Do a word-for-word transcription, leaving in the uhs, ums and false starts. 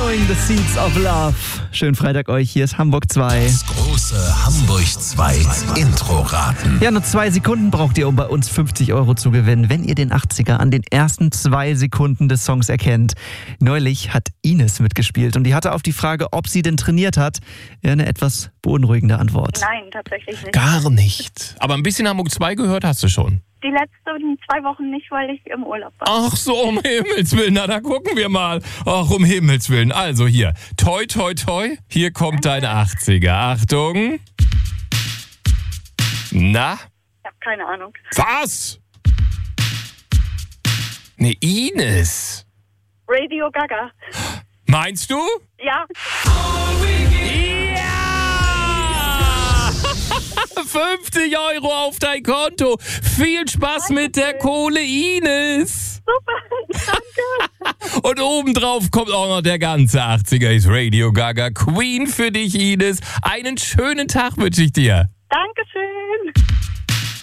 Sowing the Seeds of Love. Schönen Freitag euch, hier ist Hamburg zwei. Das große Hamburg zwei Intro-Raten. Ja, nur zwei Sekunden braucht ihr, um bei uns fünfzig Euro zu gewinnen, wenn ihr den achtziger an den ersten zwei Sekunden des Songs erkennt. Neulich hat Ines mitgespielt und die hatte auf die Frage, ob sie denn trainiert hat, eine etwas beunruhigende Antwort. Nein, tatsächlich nicht. Gar nicht. Aber ein bisschen Hamburg zwei gehört hast du schon. Die letzten zwei Wochen nicht, weil ich im Urlaub war. Ach so, um Himmels Willen, na da gucken wir mal. Ach, um Himmels Willen. Also hier, toi, toi, toi, hier kommt deine achtziger. Achtung. Na? Ich habe keine Ahnung. Was? Ne, Ines. Radio Gaga. Meinst du? Ja. Ja! fünfzig Euro auf dein Konto. Viel Spaß mit der Kohle, Ines. Super, danke. Und obendrauf kommt auch noch der ganze achtziger. Ist Radio Gaga Queen für dich, Ines. Einen schönen Tag wünsche ich dir.